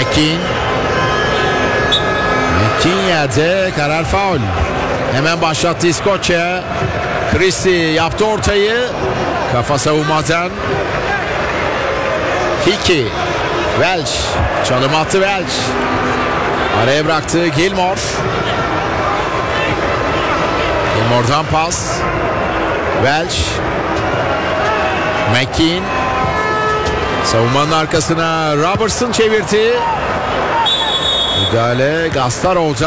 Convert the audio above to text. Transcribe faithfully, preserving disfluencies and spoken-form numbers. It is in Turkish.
McKean. McKean yerde, karar faul. Hemen başlattı İskoçya. Christie yaptı ortayı. Kafa savunmadan. Hickey. Welch. Çalım attı Welch. Araya bıraktı Gilmore. Gilmore'dan pas. Welch. McKean. Savunmanın arkasına Robertson çevirdi. Müdahale Gastar olacak.